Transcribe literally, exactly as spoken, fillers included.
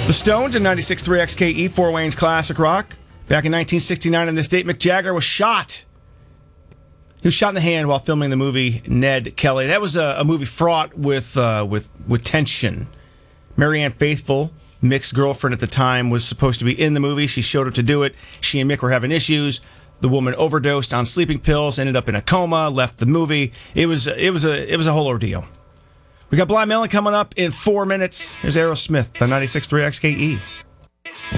The Stones in ninety-six point three X K E, Fort Wayne's classic rock. Back in nineteen sixty-nine on this date, Mick Jagger was shot. He was shot in the hand while filming the movie Ned Kelly. That was a, a movie fraught with uh, with with tension. Marianne Faithfull, Mick's girlfriend at the time, was supposed to be in the movie. She showed up to do it. She and Mick were having issues. The woman overdosed on sleeping pills, ended up in a coma, left the movie. It was it was a it was a whole ordeal. We got Blind Melon coming up in four minutes. Here's Aerosmith on ninety-six point three X K E.